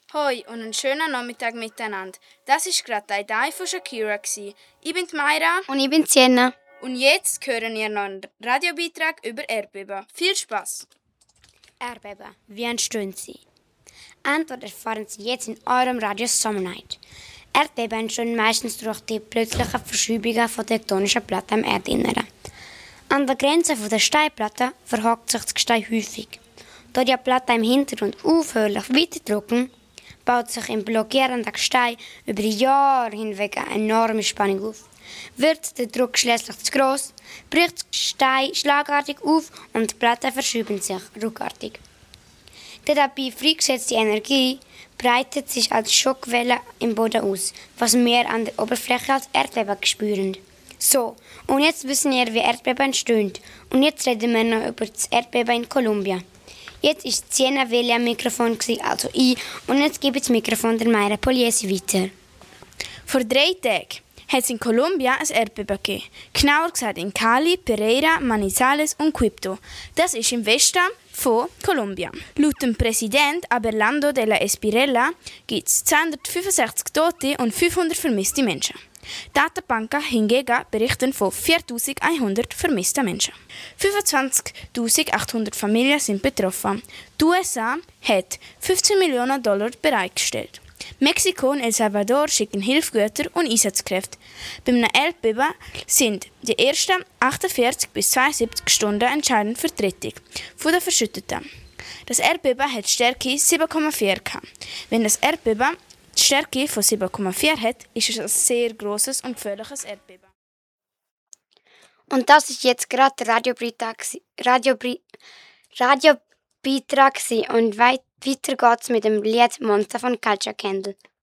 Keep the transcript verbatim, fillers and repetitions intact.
Hoi und einen schönen Nachmittag miteinander. Das war gerade die Idee von Shakira. Ich bin Mayra. Und ich bin Sienna. Und jetzt hören wir noch einen Radiobeitrag über Erdbeben. Viel Spaß! Erdbeben, wie entstehen sie? Antwort erfahren Sie jetzt in eurem Radio Summer Night. Erdbeben entstehen meistens durch die plötzlichen Verschiebungen von tektonischen Platten im Erdinneren. An der Grenze der Steinplatte verhakt sich das Gestein häufig. Da die Platten im Hintergrund aufhörlich weiterdrücken, baut sich im blockierenden Gestein über Jahre hinweg eine enorme Spannung auf. Wird der Druck schließlich zu gross, bricht das Gestein schlagartig auf und die Platten verschieben sich ruckartig. Die dabei freigesetzte Energie breitet sich als Schockwelle im Boden aus, was wir an der Oberfläche als Erdbeben spüren. So, und jetzt wissen wir, wie Erdbeben entstehen. Und jetzt reden wir noch über das Erdbeben in Kolumbien. Jetzt war Sienna Willi am Mikrofon, also ich, und jetzt gebe ich das Mikrofon der Mayra Poliesi weiter. Vor drei Tagen hat es in Kolumbien ein Erdbeben gegeben. Genauer gesagt in Cali, Pereira, Manizales und Quibdó. Das ist im Westen von Kolumbien. Laut dem Präsident Abelardo de la Espriella gibt es zweihundertfünfundsechzig Tote und fünfhundert vermisste Menschen. Datenbanken hingegen berichten von viertausendeinhundert vermissten Menschen. fünfundzwanzigtausendachthundert Familien sind betroffen. Die U S A hat fünfzehn Millionen Dollar bereitgestellt. Mexiko und El Salvador schicken Hilfsgüter und Einsatzkräfte. Bei einem Erdbeben sind die ersten achtundvierzig bis zweiundsiebzig Stunden entscheidend für die Rettung der Verschütteten. Das Erdbeben hat Stärke sieben Komma vier gehabt. Wenn das Erdbeben die Stärke von sieben Komma vier hat, ist es ein sehr grosses und gefährliches Erdbeben. Und das ist jetzt gerade der Radiobeitrag Radio, Radio und weit, weiter geht's mit dem Lied Monster von Culture Candle.